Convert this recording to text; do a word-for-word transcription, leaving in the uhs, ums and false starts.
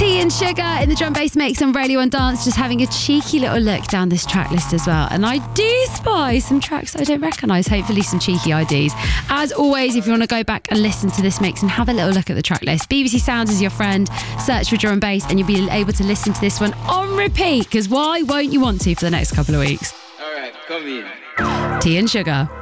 Tea and Sugar in the drum bass mix on Radio one Dance, just having a cheeky little look down this track list as well. And I do spy some tracks I don't recognise, hopefully some cheeky I Ds. As always, if you want to go back and listen to this mix and have a little look at the track list, B B C Sounds is your friend. Search for drum and bass and you'll be able to listen to this one on repeat, because why won't you want to for the next couple of weeks? All right, come in. Tea and Sugar.